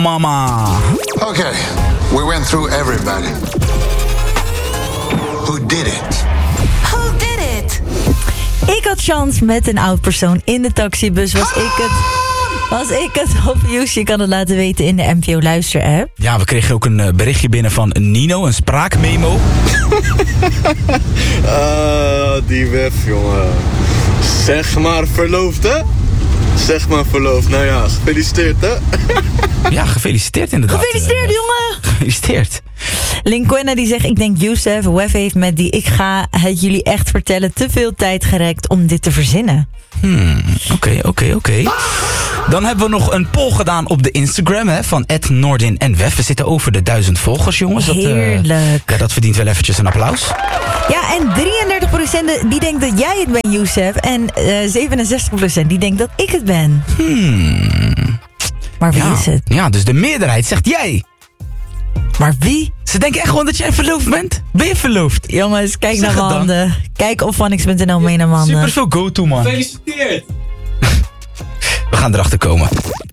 mama. Okay, we went through everybody. Who did it? Who did it? Ik had chance met een oud persoon in de taxibus. Was ik het of Joes, je kan het laten weten in de NPO Luister-app. Ja, we kregen ook een berichtje binnen van Nino, een spraakmemo. Die Wef, jongen. Zeg maar verloofd, hè? Zeg maar verloofd. Nou ja, gefeliciteerd, hè? Ja, gefeliciteerd inderdaad. Gefeliciteerd, jongen! Gefeliciteerd. Linquenna die zegt, ik denk Youssef, Wef heeft met die ik ga het jullie echt vertellen te veel tijd gerekt om dit te verzinnen. Oké. Dan hebben we nog een poll gedaan op de Instagram van @Noordin en Wef. We zitten over de 1000 volgers, jongens. Heerlijk. Ja, dat verdient wel eventjes een applaus. Ja, en 33% die denkt dat jij het bent, Youssef. En 67% die denkt dat ik het ben. Maar wie is het? Ja, dus de meerderheid zegt jij. Maar wie? Ze denken echt gewoon dat jij verloofd bent. Ben je verloofd? Jongens, kijk Zeg naar mijn het dan. handen. Kijk op Phonics.nl mee naar mijn handen. Super veel go-to, man. Gefeliciteerd! We gaan erachter komen.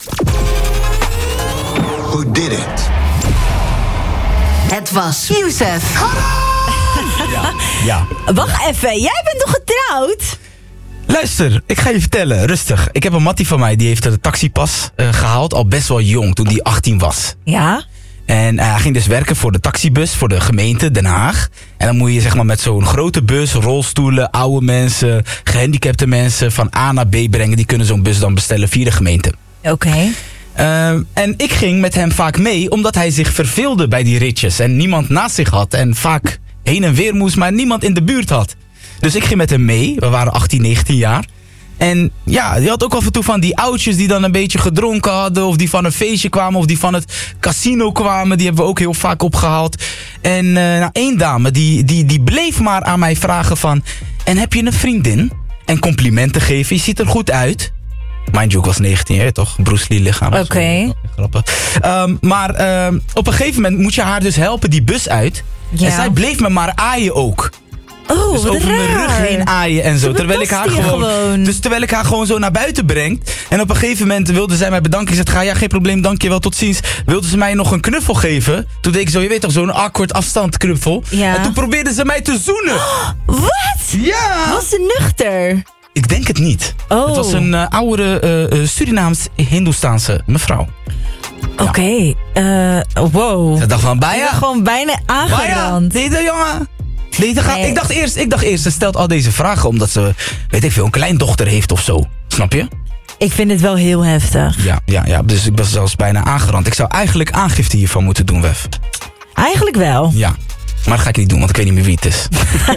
Who did it? Het was Youssef. Ja. Wacht even, jij bent toch getrouwd? Luister, ik ga je vertellen, rustig. Ik heb een mattie van mij, die heeft de taxipas gehaald, al best wel jong, toen die 18 was. Ja. En hij ging dus werken voor de taxibus, voor de gemeente Den Haag. En dan moet je zeg maar met zo'n grote bus, rolstoelen, oude mensen, gehandicapte mensen van A naar B brengen. Die kunnen zo'n bus dan bestellen via de gemeente. Oké. En ik ging met hem vaak mee, omdat hij zich verveelde bij die ritjes. En niemand naast zich had en vaak heen en weer moest, maar niemand in de buurt had. Dus ik ging met hem mee, we waren 18, 19 jaar. En ja, je had ook af en toe van die oudjes die dan een beetje gedronken hadden. Of die van een feestje kwamen. Of die van het casino kwamen. Die hebben we ook heel vaak opgehaald. En één dame die bleef maar aan mij vragen van... En heb je een vriendin? En complimenten geven. Je ziet er goed uit. Mind you, ik was 19 jaar, toch? Bruce Lee lichaam. Oké. Grappig. Maar op een gegeven moment moet je haar dus helpen die bus uit. Ja. En zij bleef me maar aaien ook. Oh, Dus wat over mijn rug raar. heen aaien en zo. Ze Terwijl ik, haar betast je gewoon. Dus terwijl ik haar gewoon zo naar buiten breng. En op een gegeven moment wilde zij mij bedanken. Ik zei, ja, geen probleem, dankjewel, tot ziens. Wilde ze mij nog een knuffel geven. Toen deed ik zo, je weet toch, zo'n awkward afstand knuffel. Ja. En toen probeerde ze mij te zoenen. Wat? Ja! Was ze nuchter? Ik denk het niet. Oh. Het was een oudere Surinaams-Hindoestaanse mevrouw. Oké. Wow. Ze dacht van, Je Baya? bent gewoon bijna aangerand. Deed dat, jongen? Nee. Ik dacht eerst, ze stelt al deze vragen omdat ze, weet ik veel, een kleindochter heeft of zo. Snap je? Ik vind het wel heel heftig. Ja, dus ik was zelfs bijna aangerand. Ik zou eigenlijk aangifte hiervan moeten doen, Wef. Eigenlijk wel. Ja, maar dat ga ik niet doen, want ik weet niet meer wie het is.